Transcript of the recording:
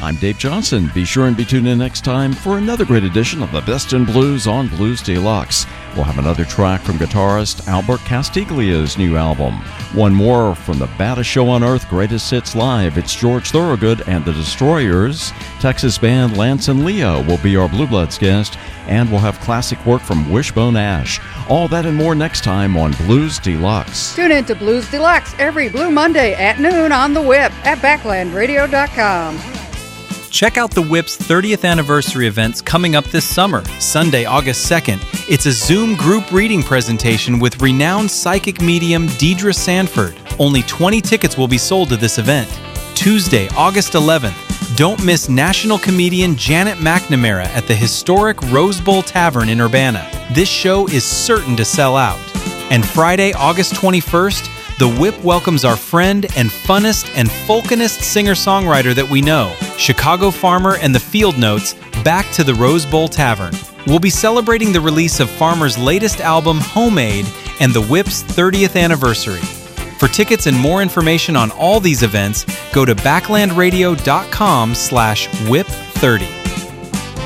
I'm Dave Johnson. Be sure and be tuned in next time for another great edition of the Best in Blues on Blues Deluxe. We'll have another track from guitarist Albert Castiglia's new album. One more from the baddest show on earth, Greatest Hits Live. It's George Thorogood and the Destroyers. Texas band Lance and Leo will be our Blue Bloods guest, and we'll have classic work from Wishbone Ash. All that and more next time on Blues Deluxe. Tune in to Blues Deluxe every Blue Monday at noon on the web at backlandradio.com. Check out the WHIP's 30th anniversary events coming up this summer, Sunday, August 2nd. It's a Zoom group reading presentation with renowned psychic medium Deidre Sanford. Only 20 tickets will be sold to this event. Tuesday, August 11th. Don't miss national comedian Janet McNamara at the historic Rose Bowl Tavern in Urbana. This show is certain to sell out. And Friday, August 21st, the WHIP welcomes our friend and funnest and folkinest singer-songwriter that we know, Chicago Farmer and the Field Notes, back to the Rose Bowl Tavern. We'll be celebrating the release of Farmer's latest album, Homemade, and the WHIP's 30th anniversary. For tickets and more information on all these events, go to backlandradio.com/WHIP30.